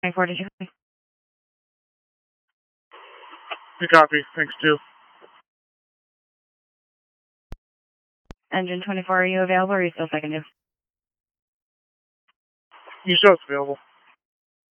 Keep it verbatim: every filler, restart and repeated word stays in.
twenty-four, did you copy? You copy. Thanks, too. Engine twenty-four, are you available or are you still second due? You show it's available.